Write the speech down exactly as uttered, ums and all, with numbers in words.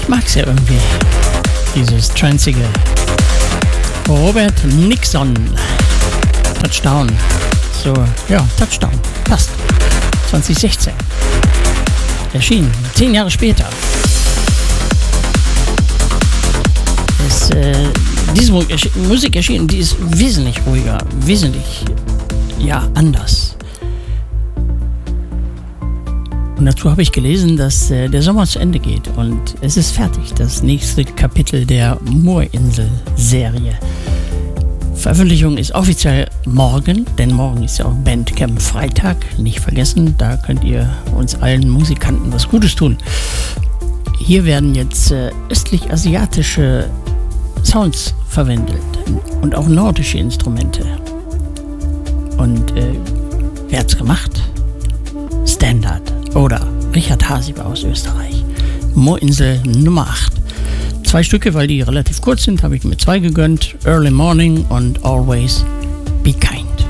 Ich mag's ja irgendwie, dieses Tranzige. Robert Nixon. Touchdown. So, ja, Touchdown. Passt. zwanzig sechzehn. Erschienen. Zehn Jahre später. Es, äh, diese Musik erschienen, die ist wesentlich ruhiger, wesentlich, ja, anders. Und dazu habe ich gelesen, dass äh, der Sommer zu Ende geht und es ist fertig, das nächste Kapitel der Moorinsel-Serie. Veröffentlichung ist offiziell morgen, denn morgen ist ja auch Bandcamp Freitag, nicht vergessen, da könnt ihr uns allen Musikanten was Gutes tun. Hier werden jetzt äh, östlich-asiatische Sounds verwendet und auch nordische Instrumente. Und äh, wer hat's gemacht? Standard oder Richard Hasiber aus Österreich. Moorinsel Nummer acht. Zwei Stücke, weil die relativ kurz sind, habe ich mir zwei gegönnt. Early Morning und Always Be Kind.